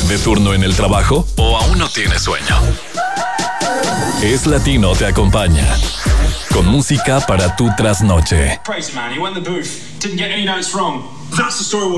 ¿De turno en el trabajo o aún no tienes sueño? Es Latino te acompaña con música para tu trasnoche. Crazy man, he went in the booth, didn't get any notes wrong. That's the story we'll